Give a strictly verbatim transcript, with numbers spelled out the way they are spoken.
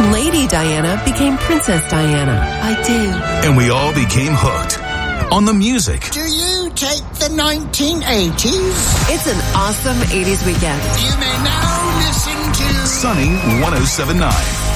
Lady Diana became Princess Diana. I do. And we all became hooked on the music. Do you take the nineteen eighties? It's an awesome eighties weekend. You may now listen to Sunny one oh seven point nine.